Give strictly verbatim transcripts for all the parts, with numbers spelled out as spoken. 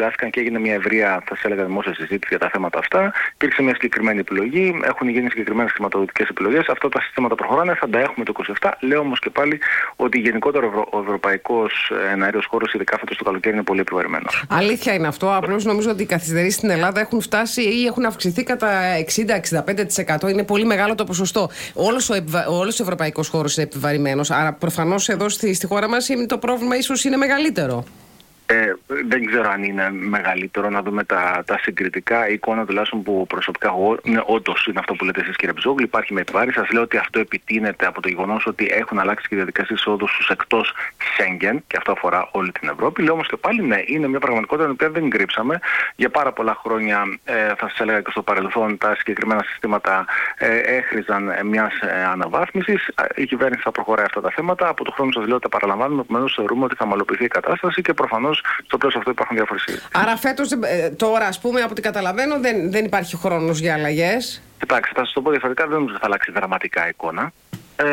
παρουσιάστηκαν και έγινε μια ευρεία, θα σας έλεγα, δημόσια συζήτηση για τα θέματα αυτά. Υπήρξε μια συγκεκριμένη επιλογή, έχουν γίνει συγκεκριμένες χρηματοδοτικές επιλογές. Αυτά τα συστήματα προχωράνε, θα τα έχουμε το είκοσι επτά. Λέω όμως και πάλι ότι γενικότερα ευρω, ο ευρωπαϊκός εναέριος χώρος, ειδικά φέτος το καλοκαίρι, είναι πολύ επιβαρημένος. Αλήθεια είναι αυτό. Απλώς νομίζω ότι οι καθυστερήσεις στην Ελλάδα έχουν φτάσει ή έχουν αυξηθεί κατά εξήντα με εξήντα πέντε τοις εκατό. Είναι πολύ μεγάλο το ποσοστό. Όλος ο, επιβα... Όλος ο ευρωπαϊκός χώρος είναι επιβαρημένος. Άρα προφανώς εδώ στη, στη χώρα μας το πρόβλημα ίσως είναι μεγαλύτερο. Ε, δεν ξέρω αν είναι μεγαλύτερο, να δούμε τα, τα συγκριτικά. Η εικόνα τουλάχιστον που προσωπικά εγώ είναι όντως είναι αυτό που λέτε εσείς, κύριε Μπιζόγλου. Υπάρχει με επιβάρηση. Σας λέω ότι αυτό επιτείνεται από το γεγονός ότι έχουν αλλάξει και οι διαδικασίες εισόδου στους εκτός Σέγγεν και αυτό αφορά όλη την Ευρώπη. Λέω όμως και πάλι ναι, είναι μια πραγματικότητα την οποία δεν κρύψαμε. Για πάρα πολλά χρόνια, ε, θα σας έλεγα και στο παρελθόν, τα συγκεκριμένα συστήματα ε, έχριζαν μιας ε, αναβάθμισης. Η κυβέρνηση θα προχωράει αυτά τα θέματα. Από το χρόνο σας λέω ότι τα παραλαμβάνουμε. Επομένως θεωρούμε ότι θα μαλοποιηθεί η κατάσταση και προφανώς στο πλαίσιο αυτό υπάρχουν διάφορες συζητήσεις. Άρα φέτος, τώρα, ας πούμε, από ό,τι καταλαβαίνω, δεν, δεν υπάρχει χρόνος για αλλαγές. Κοιτάξτε, θα σας το πω διαφορετικά, δεν νομίζω ότι θα αλλάξει δραματικά εικόνα. Ε,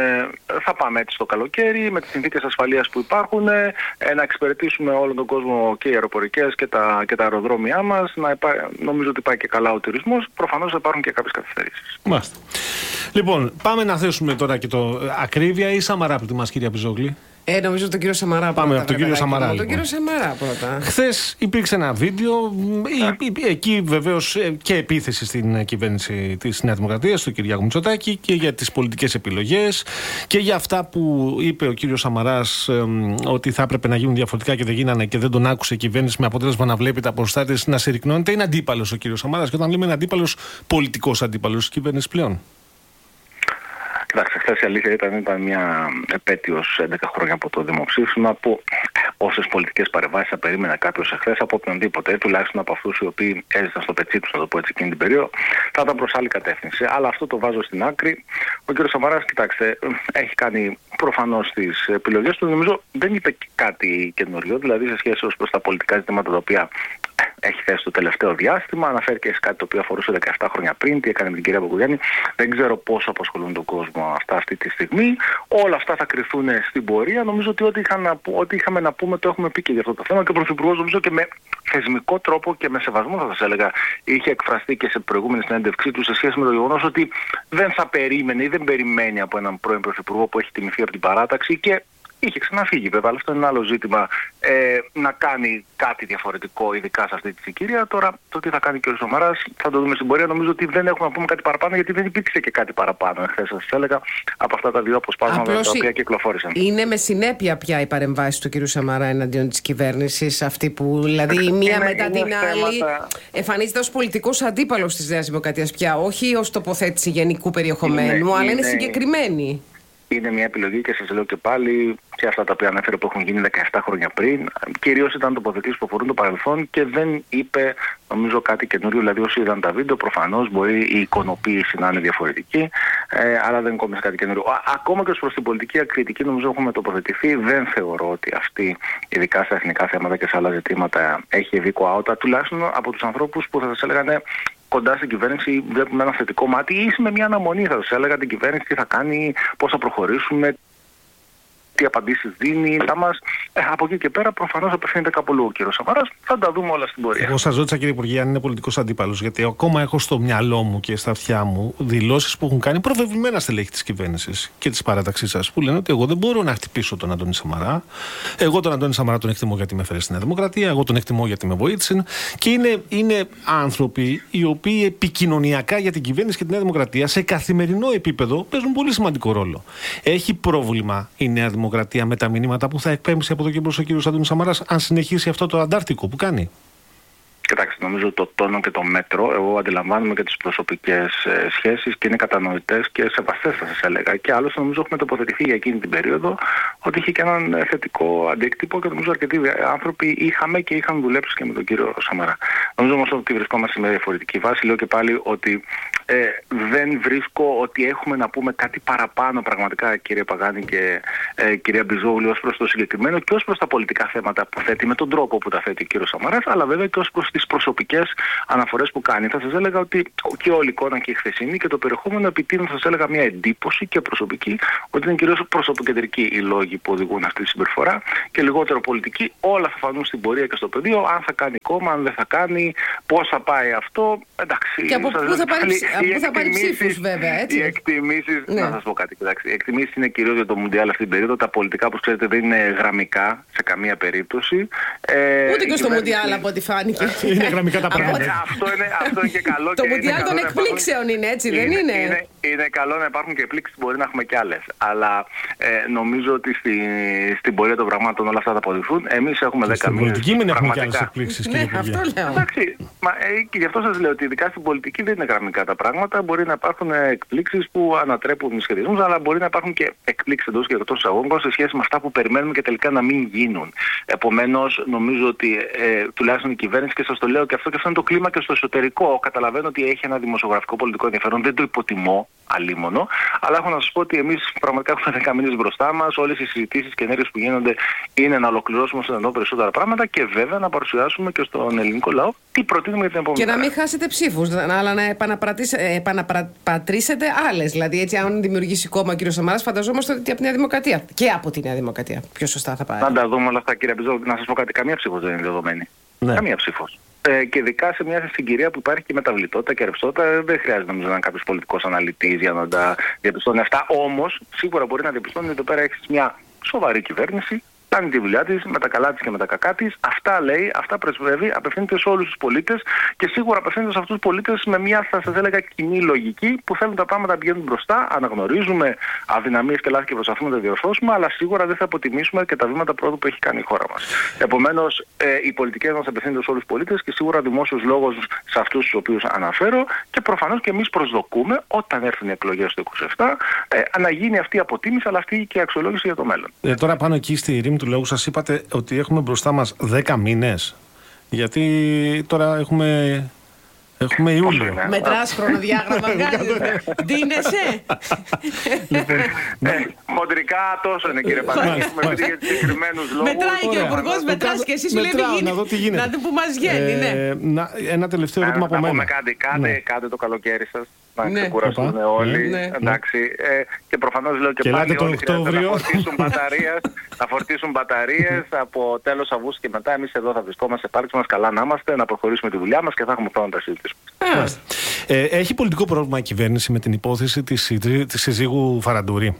θα πάμε έτσι στο καλοκαίρι με τις συνθήκες ασφαλείας που υπάρχουν, ε, να εξυπηρετήσουμε όλον τον κόσμο και οι αεροπορικές και τα, και τα αεροδρόμια μας. Να υπά... Νομίζω ότι πάει και καλά ο τουρισμός. Προφανώς θα υπάρχουν και κάποιες καθυστερήσεις. Μάλιστα. Λοιπόν, πάμε να θέσουμε τώρα και το ακρίβεια ή Σαμαρά από μας, κυρία Μπιζόγλη. Ε, νομίζω τον κύριο Σαμαρά πρώτα. Πάμε από τον κύριο Σαμαρά. Λοιπόν. Τον κύριο Σαμαρά πρώτα. Χθες υπήρξε ένα βίντεο, yeah. εκεί βεβαίως και επίθεση στην κυβέρνηση της Νέας Δημοκρατίας, του Κυριάκου Μητσοτάκη, και για τις πολιτικές επιλογές και για αυτά που είπε ο κύριος Σαμαράς, ε, ότι θα έπρεπε να γίνουν διαφορετικά και δεν γίνανε και δεν τον άκουσε η κυβέρνηση, με αποτέλεσμα να βλέπει τα μπροστά της να συρρυκνώνεται. Είναι αντίπαλος ο κύριος Σαμαράς, και όταν λέμε είναι αντίπαλος, πολιτικός αντίπαλος της κυβέρνησης πλέον. Κοιτάξτε, χθες η αλήθεια ήταν, ήταν μια επέτειος έντεκα χρόνια από το δημοψήφισμα που όσες πολιτικές παρεμβάσεις θα περίμενε κάποιος εχθές από οποιονδήποτε, τουλάχιστον από αυτούς οι οποίοι έζησαν στο πετσί τους, να το πω έτσι, εκείνη την περίοδο, θα ήταν προς άλλη κατεύθυνση. Αλλά αυτό το βάζω στην άκρη. Ο κ. Σαμαράς, κοιτάξτε, έχει κάνει προφανώς τις επιλογές του. Νομίζω δεν είπε κάτι καινούριο, δηλαδή σε σχέση ως προς τα πολιτικά ζητήματα τα οποία έχει θέσει το τελευταίο διάστημα. Αναφέρθηκε σε κάτι το οποίο αφορούσε δεκαεπτά χρόνια πριν, τι έκανε με την κυρία Μπακογιάννη. Δεν ξέρω πόσο απασχολούν τον κόσμο αυτά αυτή τη στιγμή. Όλα αυτά θα κρυθούν στην πορεία. Νομίζω ότι ό,τι, να, ό,τι είχαμε να πούμε το έχουμε πει και για αυτό το θέμα. Και ο Πρωθυπουργός, νομίζω, και με θεσμικό τρόπο και με σεβασμό, θα σας έλεγα, είχε εκφραστεί και σε προηγούμενη συνέντευξή του σε σχέση με το γεγονός ότι δεν θα περίμενε ή δεν περιμένει από έναν πρώην Πρωθυπουργό που έχει τιμηθεί από την παράταξη και είχε ξαναφύγει, βέβαια, αλλά αυτό είναι ένα άλλο ζήτημα, ε, να κάνει κάτι διαφορετικό, ειδικά σε αυτή τη συγκυρία. Τώρα, το τι θα κάνει και ο Σαμαράς θα το δούμε στην πορεία. Νομίζω ότι δεν έχουμε να πούμε κάτι παραπάνω, γιατί δεν υπήρξε και κάτι παραπάνω, εχθές σας έλεγα, από αυτά τα δύο αποσπάσματα τα οποία κυκλοφόρησαν. Είναι με συνέπεια πια η παρεμβάση του κ. Σαμαρά εναντίον της κυβέρνησης, αυτή που δηλαδή η μία είναι, μετά είναι την άλλη θέματα... εμφανίζεται ως πολιτικός αντίπαλος της Νέας Δημοκρατίας πια, όχι ως τοποθέτηση γενικού περιεχομένου, είναι, αλλά είναι, είναι συγκεκριμένη. Είναι μια επιλογή και σας λέω και πάλι, και αυτά τα οποία ανέφερε που έχουν γίνει δεκαεπτά χρόνια πριν, κυρίως ήταν τοποθετήσεις που αφορούν το παρελθόν και δεν είπε, νομίζω, κάτι καινούριο. Δηλαδή, όσοι είδαν τα βίντεο, προφανώς μπορεί η εικονοποίηση να είναι διαφορετική, ε, αλλά δεν κόμισε κάτι καινούριο. Ακόμα και ως προς την πολιτική κριτική, νομίζω, έχουμε τοποθετηθεί. Δεν θεωρώ ότι αυτή, ειδικά στα εθνικά θέματα και σε άλλα ζητήματα, έχει ευήκο άοτα, τουλάχιστον από τους ανθρώπους που θα σας έλεγαν κοντά στην κυβέρνηση, βλέπουμε ένα θετικό μάτι ή με μια αναμονή, θα σας έλεγα, την κυβέρνηση τι θα κάνει, πώς θα προχωρήσουμε, τι απαντήσεις δίνει, θα μας... Ε, από εκεί και πέρα προφανώς απευθύνεται κάπου λίγο ο κύριος Σαμαράς. Θα τα δούμε όλα στην πορεία. Εγώ σας ρώτησα, κύριε Υπουργέ, αν είναι πολιτικός αντίπαλος, γιατί ακόμα έχω στο μυαλό μου και στα αυτιά μου δηλώσεις που έχουν κάνει προβεβλημένα στελέχη της κυβέρνησης και της παράταξής σας, που λένε ότι εγώ δεν μπορώ να χτυπήσω τον Αντώνη Σαμαρά. Εγώ τον Αντώνη Σαμαρά τον εκτιμώ γιατί με έφερε στη Νέα Δημοκρατία, εγώ τον εκτιμώ γιατί με βοήθησε. Και είναι, είναι άνθρωποι οι οποίοι επικοινωνιακά για την κυβέρνηση και τη Νέα Δημοκρατία σε καθημερινό επίπεδο παίζουν πολύ σημαντικό ρόλο. Έχει πρόβλημα η Νέα Δημοκρατία με τα μηνύματα που θα εκπέμψει από εδώ και μπρος ο κύριος Αντώνης Σαμαράς, αν συνεχίσει αυτό το αντάρτικο που κάνει? Κοιτάξτε, νομίζω το τόνο και το μέτρο, εγώ αντιλαμβάνομαι και τις προσωπικές ε, σχέσεις και είναι κατανοητές και σεβαστές, θα σας έλεγα. Και άλλωστε, νομίζω, έχουμε τοποθετηθεί για εκείνη την περίοδο ότι είχε και έναν ε, θετικό αντίκτυπο και νομίζω αρκετοί άνθρωποι είχαμε και είχαν δουλέψει και με τον κύριο Σαμαρά. Νομίζω όμως ότι βρισκόμαστε σε μια διαφορετική βάση. Λέω και πάλι ότι ε, δεν βρίσκω ότι έχουμε να πούμε κάτι παραπάνω πραγματικά, κύριε Παγάνη και ε, κυρία Μπιζόγλου, ως προς το συγκεκριμένο και ως προς τα πολιτικά θέματα που θέτει με τον τρόπο που τα θέτει ο κύριος Σαμαράς, αλλά βέβαια και ως προς τις προσωπικές αναφορές που κάνει. Θα σας έλεγα ότι και όλη η εικόνα και η χθεσινή και το περιεχόμενο επιτείνουν, θα σας έλεγα, μια εντύπωση και προσωπική, ότι είναι κυρίως προσωποκεντρικοί οι λόγοι που οδηγούν αυτή τη συμπεριφορά και λιγότερο πολιτική. Όλα θα φανούν στην πορεία και στο πεδίο, αν θα κάνει κόμμα, αν δεν θα κάνει, πώς θα πάει αυτό. Εντάξει, και από πού θα πάρει, θα πάρει ψήφους, βέβαια. Έτσι. Οι εκτιμήσεις, ναι. Να σας πω κάτι, κοιτάξτε, οι εκτιμήσεις είναι κυρίως για το Μουντιάλ αυτή την περίοδο. Τα πολιτικά, όπως ξέρετε, δεν είναι γραμμικά σε καμία περίπτωση. Ε, Ούτε και στο Μουντιάλ, από ό,τι φάνηκε. Είναι γραμμικά τα πράγματα. Αυτό είναι, αυτό είναι και καλό. Το Μουντιάλ των εκπλήξεων είναι, έτσι, είναι, δεν είναι. είναι. Είναι καλό να υπάρχουν και εκπλήξεις, μπορεί να έχουμε κι άλλες. Αλλά ε, νομίζω ότι στη, στην πορεία των πραγμάτων όλα αυτά θα αποδειχθούν. Εμείς έχουμε δέκα μήνες. Στην πολιτική μην έχουμε κι άλλες εκπλήξεις. Ναι, αυτό λέω. Εντάξει, μα, ε, και γι' αυτό σας λέω ότι ειδικά στην πολιτική δεν είναι γραμμικά τα πράγματα. Μπορεί να υπάρχουν εκπλήξεις που ανατρέπουν σχεδιασμούς, αλλά μπορεί να υπάρχουν και εκπλήξεις εντός και εκτός εισαγωγικών σε σχέση με αυτά που περιμένουμε και τελικά να μην γίνουν. Επομένως, νομίζω ότι ε, τουλάχιστον η κυβέρνηση, και σας το λέω και αυτό, και αυτό είναι το κλίμα και στο εσωτερικό. Καταλαβαίνω ότι έχει ένα δημοσιογραφικό πολιτικό ενδιαφέρον, δεν το υποτιμώ αλίμονο, αλλά έχω να σας πω ότι εμείς πραγματικά έχουμε δέκα μήνες μπροστά μας. Όλες οι συζητήσεις και ενέργειες που γίνονται είναι να ολοκληρώσουμε στον ενώ περισσότερα πράγματα και βέβαια να παρουσιάσουμε και στον ελληνικό λαό τι προτείνουμε για την επόμενη. Και να μην χάσετε ψήφους, αλλά να επαναπατρίσετε άλλες. Δηλαδή, έτσι, αν δημιουργήσει κόμμα ο κ. Σαμαράς, φανταζόμαστε ότι από τη Νέα Δημοκρατία και από τη Νέα Δημοκρατία πιο σωστά θα πάρει. Να τα δούμε όλα αυτά, κύριε Μπιζόγλου. Να σας πω κάτι, καμία ψήφος δεν είναι δεδομένη. Ναι. Καμία ψήφος. Ε, και ειδικά σε μια συγκυρία που υπάρχει και μεταβλητότητα και ρευστότητα, δεν χρειάζεται νομίζω να είναι κάποιος πολιτικός αναλυτής για να τα διαπιστώνει αυτά. Όμως, σίγουρα μπορεί να διαπιστώνει ότι εδώ πέρα έχεις μια σοβαρή κυβέρνηση. Κάνει τη δουλειά της με τα καλά της και με τα κακά της. Αυτά λέει, αυτά πρεσβεύει, απευθύνεται σε όλους τους πολίτες και σίγουρα απευθύνεται σε αυτούς τους πολίτες με μια, θα σας έλεγα, κοινή λογική που θέλουν τα πράγματα να πηγαίνουν μπροστά. Αναγνωρίζουμε αδυναμίες και λάθη και προσπαθούμε να τα διορθώσουμε, αλλά σίγουρα δεν θα αποτιμήσουμε και τα βήματα πρόοδου που έχει κάνει η χώρα μας. Επομένως, ε, οι πολιτικές μας απευθύνονται σε όλους τους πολίτες και σίγουρα δημόσιος λόγος σε αυτούς τους οποίους αναφέρω και προφανώς και εμείς προσδοκούμε όταν έρθουν οι εκλογές το είκοσι επτά ε, να γίνει αυτή η αποτίμηση, αλλά αυτή και η αξιολόγηση για το μέλλον. Ε, τώρα πάνω εκεί στη ρήμη του λόγου σας είπατε ότι έχουμε μπροστά μας δέκα μήνες. Γιατί τώρα έχουμε, έχουμε Ιούλιο. Μετράς χρονοδιάγραμμα, βγάζεις. Ντύνεσαι. Χοντρικά τόσο είναι, κύριε Παγάνη. Έχουμε πει για συγκεκριμένους λόγους. Μετράει και ο Υπουργός, μετράς και εσείς, λέει να δω τι γίνεται. Να δούμε που μας βγαίνει. Ένα τελευταίο ερώτημα από μένα. Κάντε το καλοκαίρι σας. Να ξεκουραστούν ναι. όλοι. Ναι. Εντάξει. Ε, και προφανώς λέω και, και πάλι όλοι χρειάζεται να φορτίσουν μπαταρίες, να φορτίσουν μπαταρίες από τέλος Αυγούστου και μετά. Εμείς εδώ θα βρισκόμαστε πάρκες μας, καλά να είμαστε, να προχωρήσουμε τη δουλειά μας και θα έχουμε χρόνο να τα συζητήσουμε. Ε, έχει πολιτικό πρόβλημα η κυβέρνηση με την υπόθεση της, της συζύγου Φαραντούρη?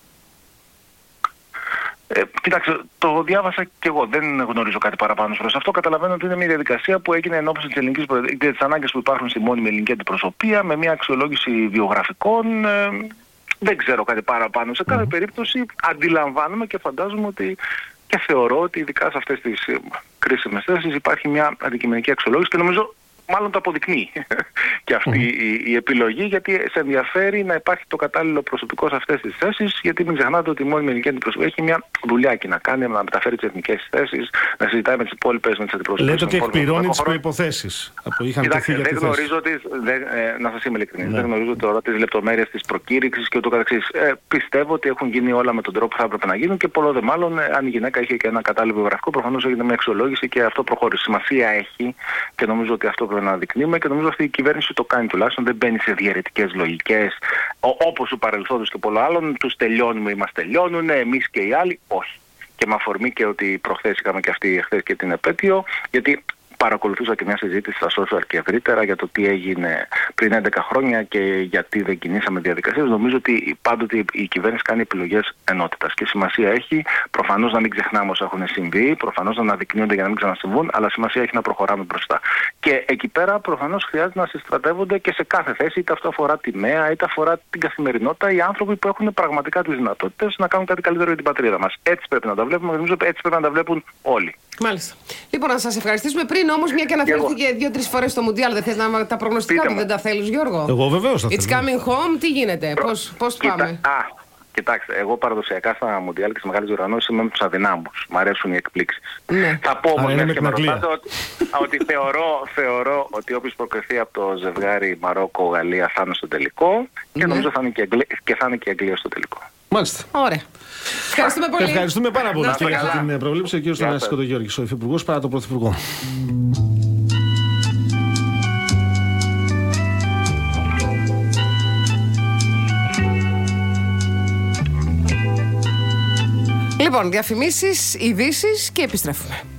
Ε, κοιτάξτε, το διάβασα και εγώ. Δεν γνωρίζω κάτι παραπάνω προς αυτό. Καταλαβαίνω ότι είναι μια διαδικασία που έγινε ενώπιση της ελληνικής προεδρίας και τις ανάγκες που υπάρχουν στη μόνιμη ελληνική αντιπροσωπεία με μια αξιολόγηση βιογραφικών. Ε, δεν ξέρω κάτι παραπάνω. Σε κάθε περίπτωση αντιλαμβάνομαι και φαντάζομαι ότι και θεωρώ ότι ειδικά σε αυτές τις κρίσιμες θέσεις υπάρχει μια αντικειμενική αξιολόγηση και νομίζω μάλλον το αποδεικνύει και αυτή mm. η, η επιλογή, γιατί σε ενδιαφέρει να υπάρχει το κατάλληλο προσωπικό σε αυτές τις θέσεις, γιατί μην ξεχνάτε ότι η μόνιμη ελληνική αντιπροσωπεία έχει μια δουλειά εκεί να κάνει, να μεταφέρει τις εθνικές θέσεις, να συζητάει με τις υπόλοιπες, με τις αντιπροσωπείες. Λέτε ότι εκπληρώνει τις προϋποθέσεις που είχαν Κοιτάξτε, τεθεί για τη δεν γνωρίζω τις, δεν, ε, να σας είμαι ειλικρινής, ναι. δεν γνωρίζω τώρα τις λεπτομέρειες της προκήρυξης και ούτω καθεξής. Ε, πιστεύω ότι έχουν γίνει όλα με τον τρόπο που θα έπρεπε να γίνουν και πολλό δε μάλλον, ε, αν η γυναίκα είχε και ένα κατάλληλο βιογραφικό, προφανώς έγινε μια αξιολόγηση και αυτό προχώρησε. Σημασία έχει και νομίζω ότι αυτό πρέπει να αναδεικνύουμε και νομίζω αυτή η κυβέρνηση το κάνει τουλάχιστον. Δεν μπαίνει σε διαιρετικές λογικές όπως του παρελθόντος και πολλών άλλων. Τους τελειώνουμε ή μας τελειώνουν, εμείς και οι άλλοι. Όχι. Και με αφορμή και ότι προχθές είχαμε και αυτή εχθές και την επέτειο, γιατί παρακολουθούσα και μια συζήτηση στα social και ευρύτερα για το τι έγινε πριν έντεκα χρόνια και γιατί δεν κινήσαμε διαδικασίες. Νομίζω ότι πάντοτε η κυβέρνηση κάνει επιλογές ενότητας και σημασία έχει προφανώς να μην ξεχνάμε όσα έχουν συμβεί, προφανώς να αναδεικνύονται για να μην ξανασυμβούν, αλλά σημασία έχει να προχωράμε μπροστά. Και εκεί πέρα προφανώς χρειάζεται να συστρατεύονται και σε κάθε θέση, είτε αυτό αφορά τη ΜΕΑ, είτε αφορά την καθημερινότητα, οι άνθρωποι που έχουν πραγματικά τις δυνατότητες να κάνουν κάτι καλύτερο για την πατρίδα μας. Έτσι πρέπει να τα βλέπουμε, νομίζω έτσι πρέπει να τα βλέπουν όλοι. Μάλιστα. Λοιπόν, να σας ευχαριστήσουμε. Πριν όμως, μια και αναφέρθηκε δύο-τρεις φορές στο Μουντιάλ, δεν θες να τα προγνωστικά του, δεν τα θέλεις, Γιώργο? Εγώ βεβαίως θα θέλω. It's coming home, τι γίνεται, πώς, πώς πάμε? Α, Κοιτάξτε, εγώ παραδοσιακά στα Μουντιάλ και στις μεγάλες διοργανώσεις είμαι με τους αδυνάμους. Μ' αρέσουν οι εκπλήξεις. Ναι. Θα πω όμως, είναι μια με και την με Αγγλία. ρωτάτε, ότι, ότι θεωρώ, θεωρώ ότι όποιος προκριθεί από το ζευγάρι Μαρόκο-Γαλλία θα είναι στο τελικό και Ναι. νομίζω θα είναι και, Αγγλία, και θα είναι και η Αγγλία στο τελικό. Μάλιστα. Ωραία. Ευχαριστούμε πολύ. Ευχαριστούμε πάρα πολύ Να είστε για καλά. αυτή την προβλήψη. Ο κ. Θανάσης Κοντογιώργης, ο Υφυπουργός παρά τον Πρωθυπουργό. Λοιπόν, διαφημίσεις, ειδήσεις και επιστρέφουμε.